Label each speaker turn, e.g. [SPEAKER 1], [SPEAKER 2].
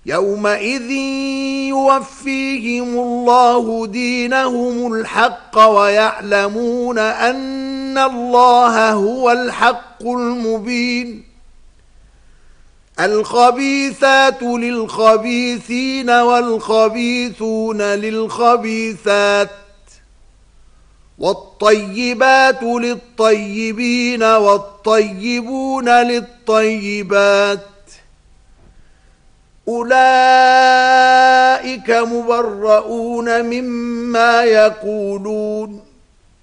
[SPEAKER 1] يومئذ يوفيهم الله دينهم الحق ويعلمون أن الله هو الحق المبين. الخبيثات للخبيثين والخبيثون للخبيثات والطيبات للطيبين والطيبون للطيبات أولئك مبرؤون مما يقولون